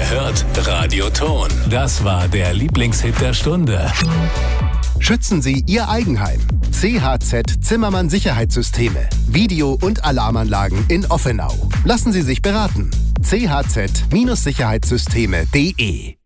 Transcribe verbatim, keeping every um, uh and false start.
Wer hört? Radio Ton. Das war der Lieblingshit der Stunde. Schützen Sie Ihr Eigenheim. C H Z Zimmermann Sicherheitssysteme. Video- und Alarmanlagen in Offenau. Lassen Sie sich beraten. c h z Sicherheitssysteme punkt de